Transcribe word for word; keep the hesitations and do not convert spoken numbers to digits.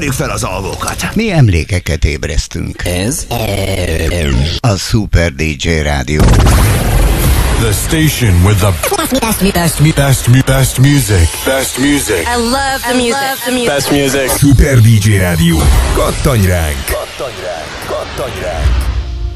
Ismerjük fel az alvókat. Mi emlékeket ébresztünk. Ez a Super dé dzsé Rádió. The station with the best, best, best, best, best music. Best music. I love the music. I love the music. Best music. Super dé dzsé Rádió. Kattanj ránk! Kattanj ránk! Kattanj ránk!